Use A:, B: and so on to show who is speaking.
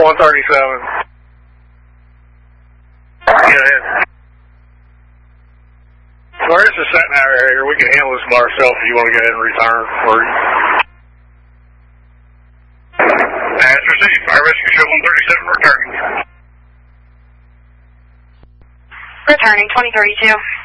A: 137. Go ahead. So there's a set now here. We can handle this by ourselves if you want to go ahead and return. Or... As received. Fire Rescue Show 137 returning.
B: Returning 2032.